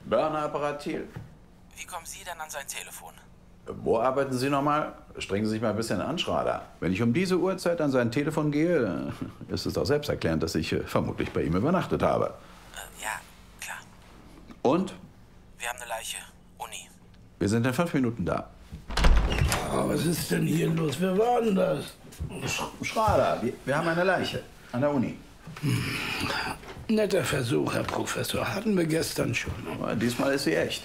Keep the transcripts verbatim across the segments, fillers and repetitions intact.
Burner-Apparat Thiel. Wie kommen Sie denn an sein Telefon? Wo arbeiten Sie nochmal? Strengen Sie sich mal ein bisschen an, Schrader. Wenn ich um diese Uhrzeit an sein Telefon gehe, ist es doch selbsterklärend, dass ich äh, vermutlich bei ihm übernachtet habe. Äh, ja, klar. Und? Wir haben eine Leiche. Uni. Wir sind in fünf Minuten da. Oh, was ist denn hier los? Wer war denn das? Sch Schrader, wir, wir haben eine Leiche an der Uni. Hm. Netter Versuch, Herr Professor. Hatten wir gestern schon. Aber diesmal ist sie echt.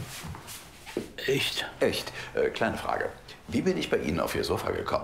Echt? Echt. Äh, kleine Frage. Wie bin ich bei Ihnen auf Ihr Sofa gekommen?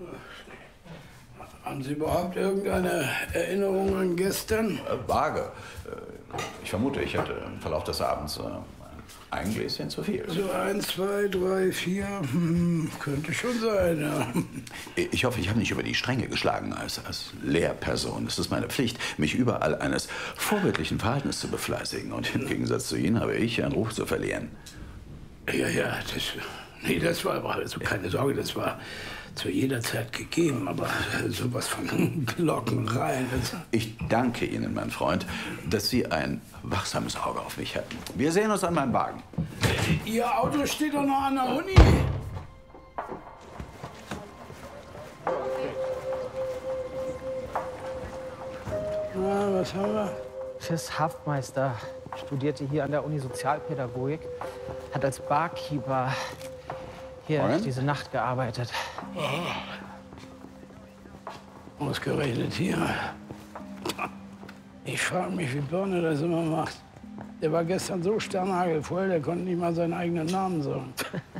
Haben Sie überhaupt irgendeine Erinnerung an gestern? Äh, vage. Äh, ich vermute, ich hatte im Verlauf des Abends äh, ein Gläschen zu viel. So eins, zwei, drei, vier. Hm, könnte schon sein, ja. Ich hoffe, ich habe nicht über die Stränge geschlagen. Als, als Lehrperson ist es meine Pflicht, mich überall eines vorbildlichen Verhaltens zu befleißigen. Und im Gegensatz zu Ihnen habe ich einen Ruf zu verlieren. Ja, ja, das, nee, das war aber, also keine Sorge, das war zu jeder Zeit gegeben, aber sowas von Glockenrein. Ich danke Ihnen, mein Freund, dass Sie ein wachsames Auge auf mich hatten. Wir sehen uns an meinem Wagen. Ihr Auto steht doch noch an der Uni. Na, was haben wir? Chris Haftmeister studierte hier an der Uni Sozialpädagogik, hat als Barkeeper hier Und? diese Nacht gearbeitet. Oh. Ausgerechnet hier. Ich frage mich, wie Birne das immer macht. Der war gestern so sternhagelvoll, der konnte nicht mal seinen eigenen Namen sagen.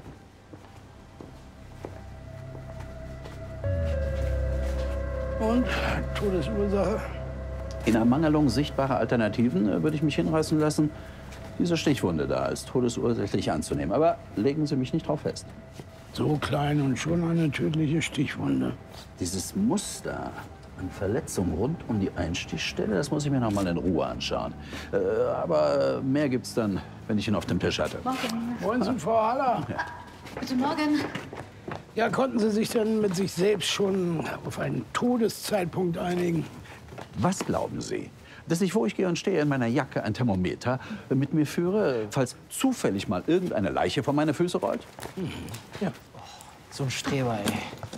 Und? Todesursache? In Ermangelung sichtbarer Alternativen äh, würde ich mich hinreißen lassen, diese Stichwunde da als todesursächlich anzunehmen. Aber legen Sie mich nicht drauf fest. So klein und schon eine tödliche Stichwunde. Dieses Muster an Verletzungen rund um die Einstichstelle, das muss ich mir noch mal in Ruhe anschauen. Äh, aber mehr gibt's dann, wenn ich ihn auf dem Tisch hatte. Morgen. Wollen Sie, Frau Haller? Ja. Guten Morgen. Ja, konnten Sie sich denn mit sich selbst schon auf einen Todeszeitpunkt einigen? Was glauben Sie? Dass ich, wo ich gehe und stehe, in meiner Jacke ein Thermometer mit mir führe, falls zufällig mal irgendeine Leiche vor meine Füße rollt? Mhm. Ja. Oh, so ein Streber, ey.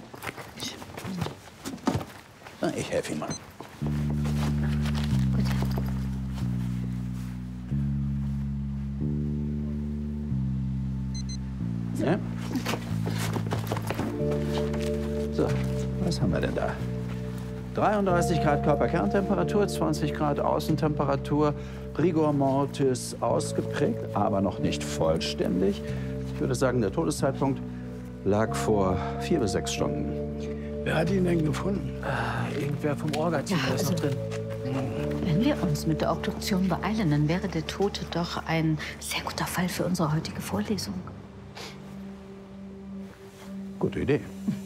Na, ich helfe Ihnen mal. Ja? So, was haben wir denn da? dreiunddreißig Grad Körperkerntemperatur, zwanzig Grad Außentemperatur, Rigor Mortis ausgeprägt, aber noch nicht vollständig. Ich würde sagen, der Todeszeitpunkt lag vor vier bis sechs Stunden. Wer hat ihn denn gefunden? Äh, irgendwer vom Orga-Team Ja, ist noch also- drin. Wenn wir uns mit der Obduktion beeilen, dann wäre der Tote doch ein sehr guter Fall für unsere heutige Vorlesung. Gute Idee.